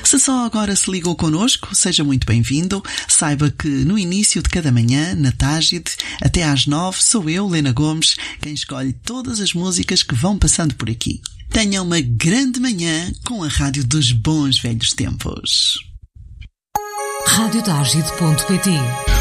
Se só agora se ligou connosco, seja muito bem-vindo. Saiba que no início de cada manhã, na Tágide, até às 9, sou eu, Lena Gomes, quem escolhe todas as músicas que vão passando por aqui. Tenha uma grande manhã com a rádio dos bons velhos tempos. Radiotágide.pt